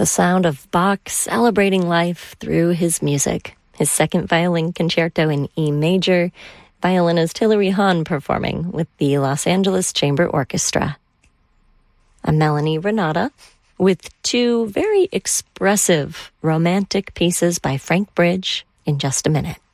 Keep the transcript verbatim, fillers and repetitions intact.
the sound of Bach celebrating life through his music. His second violin concerto in E major, violinist Hilary Hahn performing with the Los Angeles Chamber Orchestra. I'm Melanie Renata with two very expressive romantic pieces by Frank Bridge in just a minute.